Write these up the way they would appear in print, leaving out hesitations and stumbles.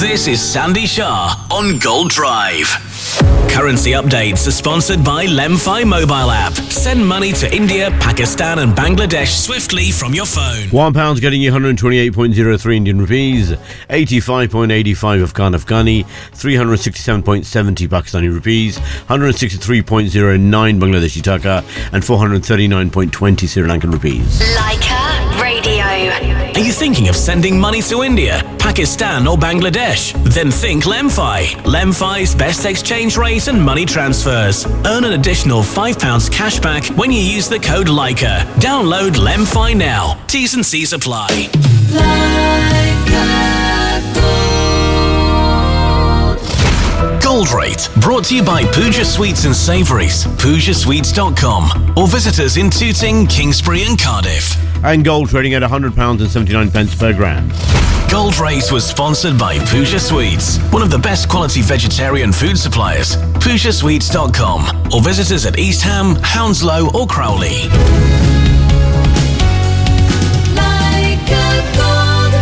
This is Sandy Shah on Gold Drive. Currency updates are sponsored by Lemfi mobile app. Send money to India, Pakistan and Bangladesh swiftly from your phone. £1 getting you 128.03 Indian rupees, 85.85 Afghani, 367.70 Pakistani rupees, 163.09 Bangladeshi taka and 439.20 Sri Lankan rupees. Leica Radio. Are you thinking of sending money to India, Pakistan or Bangladesh? Then think Lemfi. Lemfi's best exchange rate and money transfers. Earn an additional £5 cash back when you use the code Leica. Download Lemfi now. T's and C's apply. Gold Rate, brought to you by Pooja Sweets and Savouries, PoojaSweets.com, or visit us in Tooting, Kingsbury and Cardiff. And gold trading at £100.79 per gram. Gold Rate was sponsored by Pooja Sweets, one of the best quality vegetarian food suppliers. PoojaSweets.com, or visit us at East Ham, Hounslow or Crowley. Like a gold.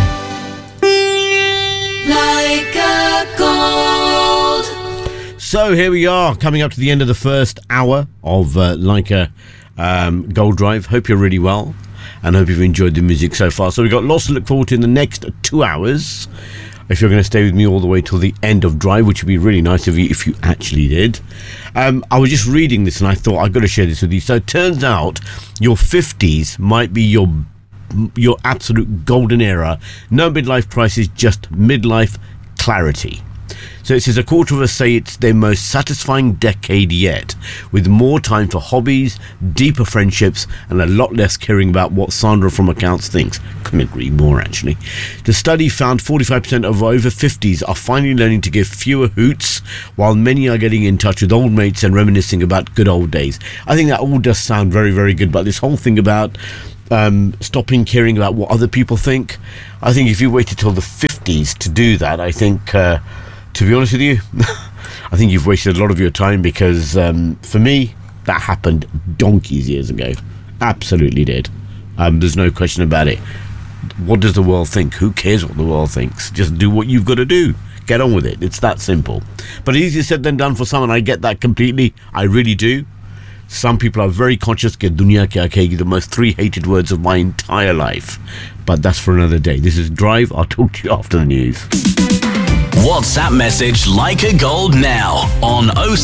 Like a gold. So here we are, coming up to the end of the first hour of Leica Gold Drive. Hope you're really well and hope you've enjoyed the music so far. So we've got lots to look forward to in the next 2 hours. If you're going to stay with me all the way till the end of Drive, which would be really nice of you if you actually did. I was just reading this and I thought I've got to share this with you. So it turns out your 50s might be your absolute golden era. No midlife crisis, just midlife clarity. So it says a quarter of us say it's their most satisfying decade yet, with more time for hobbies, deeper friendships, and a lot less caring about what Sandra from accounts thinks. Couldn't agree more, actually. The study found 45% of over 50s are finally learning to give fewer hoots, while many are getting in touch with old mates and reminiscing about good old days. I think that all does sound very, very good, but this whole thing about stopping caring about what other people think, I think if you waited till the 50s to do that, I think... to be honest with you, I think you've wasted a lot of your time because for me, that happened donkey's years ago. Absolutely did. There's no question about it. What does the world think? Who cares what the world thinks? Just do what you've got to do. Get on with it. It's that simple. But easier said than done for some, and I get that completely. I really do. Some people are very conscious. Ke dunya kya kahegi, the most 3 hated words of my entire life. But that's for another day. This is Drive. I'll talk to you after the news. WhatsApp message Leica Gold now on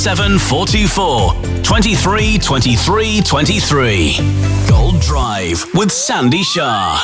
07424 23 23 23. Gold Drive with Sandy Shah.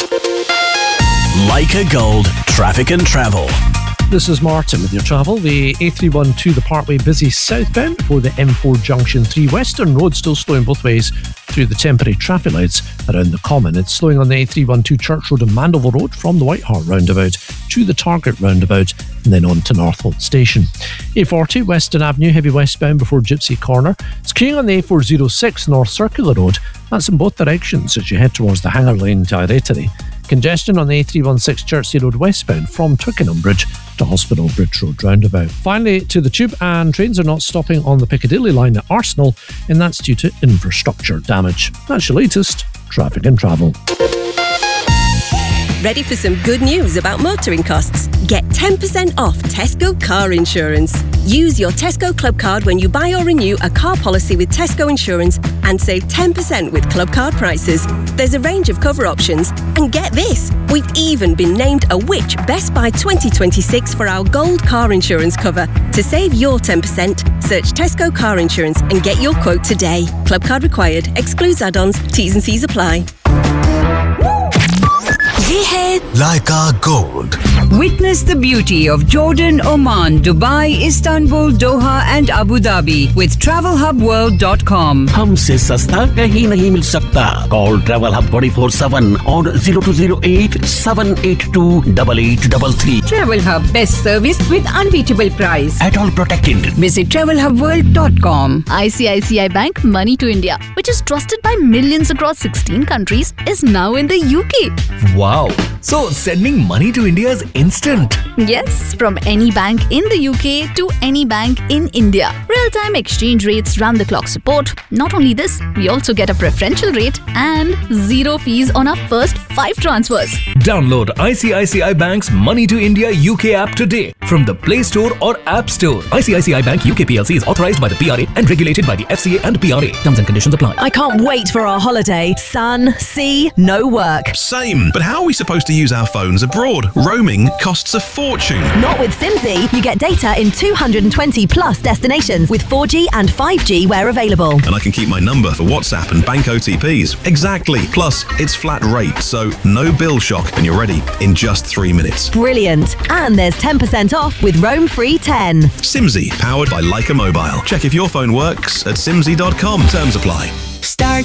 Leica Gold, traffic and travel. This is Martin with your travel. The A312, the Parkway, busy southbound before the M4 Junction 3 Western Road, still slowing both ways through the temporary traffic lights around the Common. It's slowing on the A312 Church Road and Mandeville Road from the White Hart roundabout to the Target roundabout and then on to Northolt Station. A40 Western Avenue, heavy westbound before Gypsy Corner. It's queuing on the A406 North Circular Road. That's in both directions as you head towards the Hanger Lane to Iretry. Congestion on the A316 Chertsey Road westbound from Twickenham Bridge to Hospital Bridge Road roundabout. Finally, to the tube, and trains are not stopping on the Piccadilly line at Arsenal, and that's due to infrastructure damage. That's your latest traffic and travel. Ready for some good news about motoring costs? Get 10% off Tesco car insurance. Use your Tesco Club card when you buy or renew a car policy with Tesco Insurance and save 10% with Club card prices. There's a range of cover options. And get this, we've even been named a Which Best Buy 2026 for our gold car insurance cover. To save your 10%, search Tesco car insurance and get your quote today. Club card required. Excludes add-ons. T's and C's apply. ये है Leica Gold. Witness the beauty of Jordan, Oman, Dubai, Istanbul, Doha and Abu Dhabi with TravelHubWorld.com. हमसे सस्ता कहीं नहीं मिल सकता. Call Travel Hub 24/7 on 0208 782 8833. Travel Hub, best service with unbeatable price. At all protected. Visit TravelHubWorld.com. ICICI Bank Money to India, which is trusted by millions across 16 countries, is now in the UK. Wow. So sending money to India is instant. Yes, from any bank in the UK to any bank in India. Real-time exchange rates, round-the-clock support. Not only this, we also get a preferential rate and 0 fees on our first 5 transfers. Download ICICI Bank's Money to India UK app today. from the Play Store or App Store. ICICI Bank UK PLC is authorized by the PRA and regulated by the FCA and PRA. Terms and conditions apply. I can't wait for our holiday. Sun, sea, no work. Same, but how are we supposed to use our phones abroad? Roaming costs a fortune. Not with Simsy. You get data in 220 plus destinations with 4G and 5G where available. And I can keep my number for WhatsApp and bank OTPs. Exactly. Plus, it's flat rate, so no bill shock, and you're ready in just 3 minutes. Brilliant. And there's 10% off with Roam Free 10. Simsy, powered by Leica Mobile. Check if your phone works at simsy.com. Terms apply. Start